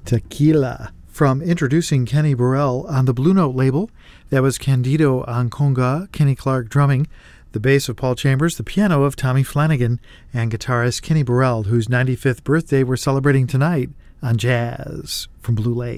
Tequila. From Introducing Kenny Burrell on the Blue Note label, that was Candido on conga, Kenny Clark drumming, the bass of Paul Chambers, the piano of Tommy Flanagan, and guitarist Kenny Burrell, whose 95th birthday we're celebrating tonight on Jazz from Blue Lake.